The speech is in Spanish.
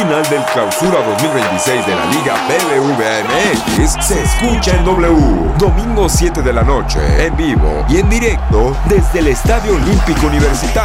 final del Clausura 2026 de la Liga BBVA MX se escucha en W. Domingo 7 de la noche, en vivo y en directo desde el Estadio Olímpico Universitario.